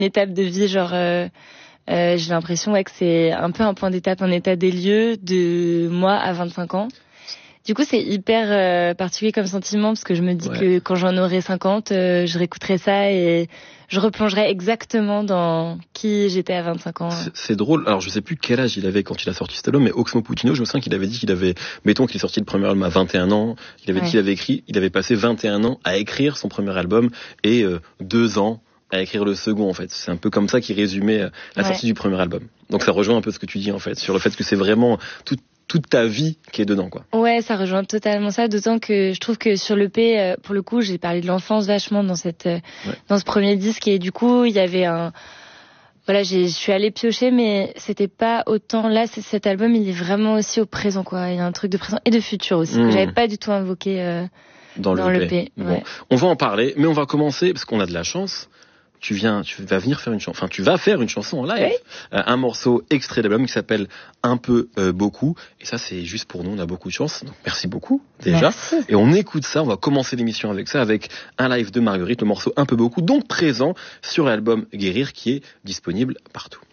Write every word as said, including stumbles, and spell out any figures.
étape de vie, genre euh, euh, j'ai l'impression ouais, que c'est un peu un point d'étape, un état des lieux de moi à vingt-cinq ans. Du coup, c'est hyper euh, particulier comme sentiment parce que je me dis ouais. que quand j'en aurai cinquante, euh, je réécouterai ça et je replongerai exactement dans qui j'étais à vingt-cinq ans. C'est, c'est drôle. Alors, je sais plus quel âge il avait quand il a sorti cet album, mais Oxmo Puccino, je me souviens qu'il avait dit qu'il avait, mettons qu'il est sorti le premier album à vingt et un ans, il avait ouais. dit qu'il avait écrit, il avait passé vingt et un ans à écrire son premier album et euh, deux ans à écrire le second, en fait. C'est un peu comme ça qu'il résumait la ouais. sortie du premier album. Donc, ça rejoint un peu ce que tu dis, en fait, sur le fait que c'est vraiment tout, toute ta vie qui est dedans, quoi. Ouais, ça rejoint totalement ça, d'autant que je trouve que sur l'E P, pour le coup, j'ai parlé de l'enfance vachement dans cette, ouais. dans ce premier disque, et du coup, il y avait un, voilà, j'ai, je suis allée piocher, mais c'était pas autant, là, c'est, cet album, il est vraiment aussi au présent, quoi. Il y a un truc de présent et de futur aussi, mmh. que j'avais pas du tout invoqué, euh, dans, dans l'E P. Bon. Ouais. On va en parler, mais on va commencer, parce qu'on a de la chance. Tu viens, tu vas venir faire une chanson, enfin tu vas faire une chanson en live, oui. euh, un morceau extrait d'album qui s'appelle Un peu euh, beaucoup, et ça c'est juste pour nous, on a beaucoup de chance, donc merci beaucoup déjà. Merci. Et on écoute ça, on va commencer l'émission avec ça, avec un live de Marguerite, le morceau Un peu beaucoup, donc présent sur l'album Guérir qui est disponible partout.